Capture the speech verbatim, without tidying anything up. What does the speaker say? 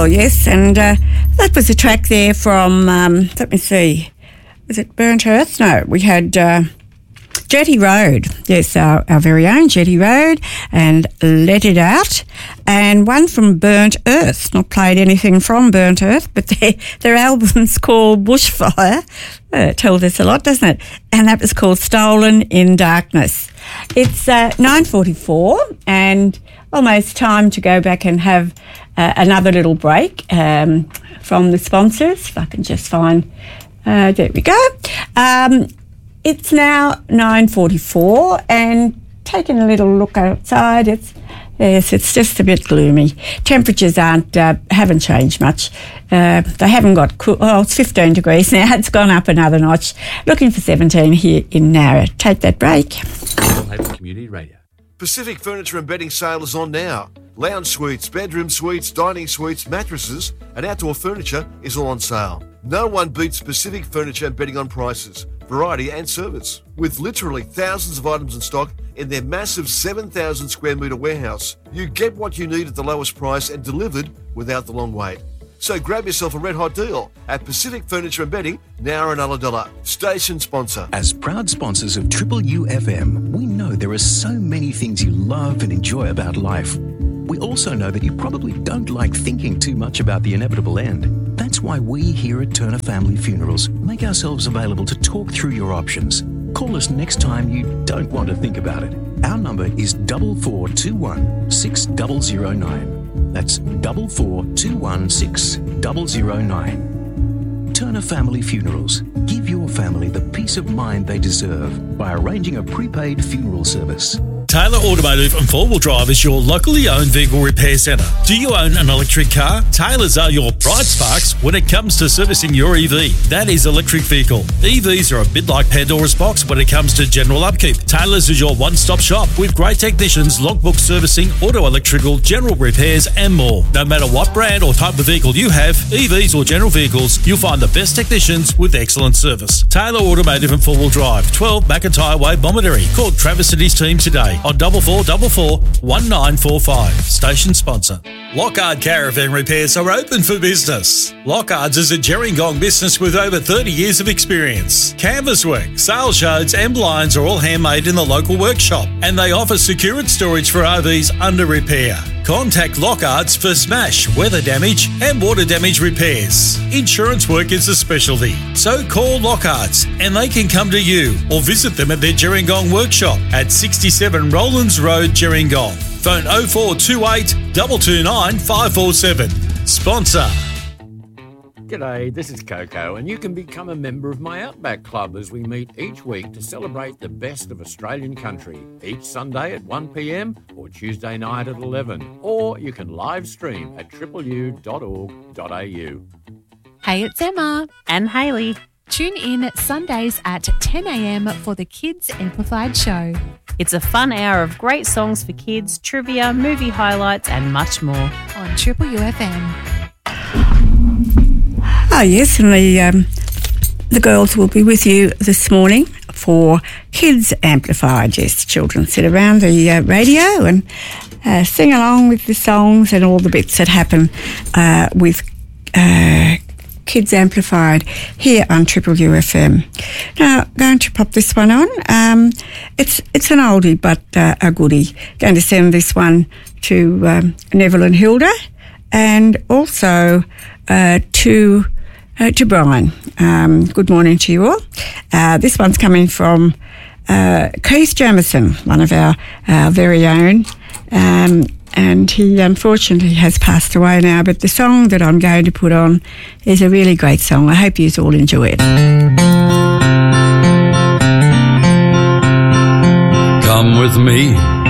Oh, yes, and uh, that was a track there from, um, let me see, was it Burnt Earth? No, we had uh, Jetty Road. Yes, our, our very own Jetty Road, and Let It Out, and one from Burnt Earth. Not played anything from Burnt Earth, but their, their album's called Bushfire. Uh, it tells us a lot, doesn't it? And that was called Stolen in Darkness. It's uh, nine forty-four and almost time to go back and have uh, another little break um, from the sponsors. If I can just find, uh, there we go. Um, it's now nine forty-four and taking a little look outside, it's yes, it's just a bit gloomy. Temperatures aren't uh, haven't changed much. Uh, they haven't got cool. Oh, it's fifteen degrees now. It's gone up another notch. Looking for seventeen here in Nara. Take that break. Community Radio. Pacific Furniture and Bedding sale is on now. Lounge suites, bedroom suites, dining suites, mattresses and outdoor furniture is all on sale. No one beats Pacific Furniture and Bedding on prices, variety and service. With literally thousands of items in stock in their massive seven thousand square metre warehouse, you get what you need at the lowest price and delivered without the long wait. So grab yourself a red hot deal at Pacific Furniture and Bedding, Nowra and Ulladulla. Station sponsor. As proud sponsors of Triple U F M, we know there are so many things you love and enjoy about life. We also know that you probably don't like thinking too much about the inevitable end. That's why we here at Turner Family Funerals make ourselves available to talk through your options. Call us next time you don't want to think about it. Our number is four four two one, six zero zero nine. That's four four two one, six zero zero nine. Turner Family Funerals. Give your family the peace of mind they deserve by arranging a prepaid funeral service. Taylor Automotive and Four Wheel Drive is your locally owned vehicle repair centre. Do you own an electric car? Taylor's are your bright sparks when it comes to servicing your E V. That is electric vehicle. E Vs are a bit like Pandora's box when it comes to general upkeep. Taylor's is your one-stop shop with great technicians, logbook servicing, auto electrical, general repairs and more. No matter what brand or type of vehicle you have, E Vs or general vehicles, you'll find the best technicians with excellent service. Taylor Automotive and Four Wheel Drive, twelve McIntyre Way, Bomaderry. Call Travis and his team today on double four double four one nine four five. Station sponsor. Lockhart Caravan Repairs are open for business. Lockhart's is a Gerringong business with over thirty years of experience. Canvas work, sail shades and blinds are all handmade in the local workshop, and they offer secured storage for R Vs under repair. Contact Lockhart's for smash, weather damage and water damage repairs. Insurance work is a specialty, so call Lockhart's and they can come to you or visit them at their Gerringong workshop at sixty-seven Rowlands Road, Gerringong. Phone oh four two eight, two two nine, five four seven. Sponsor. G'day, this is Coco, and you can become a member of my Outback Club as we meet each week to celebrate the best of Australian country, each Sunday at one p m or Tuesday night at eleven, or you can live stream at triple u dot org dot a u. Hey, it's Emma and Hayley. Tune in Sundays at ten a m for the Kids Amplified Show. It's a fun hour of great songs for kids, trivia, movie highlights and much more. On Triple U F M. Oh, yes, and the, um, the girls will be with you this morning for Kids Amplified. Yes, children sit around the uh, radio and uh, sing along with the songs and all the bits that happen uh, with uh, Kids Amplified here on Triple U F M. Now, going to pop this one on. Um, it's it's an oldie, but uh, a goodie. Going to send this one to um, Neville and Hilda, and also uh, to uh, to Brian. Um, good morning to you all. Uh, this one's coming from uh, Keith Jamison, one of our, our very own. Um, and he unfortunately has passed away now, but the song that I'm going to put on is a really great song. I hope you all enjoy it. Come with me